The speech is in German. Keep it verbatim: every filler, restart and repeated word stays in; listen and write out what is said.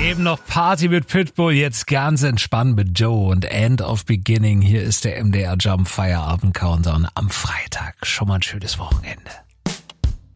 Eben noch Party mit Pitbull, jetzt ganz entspannt mit Joe und End of Beginning. Hier ist der M D R Jump Feierabend Countdown am Freitag. Schon mal ein schönes Wochenende.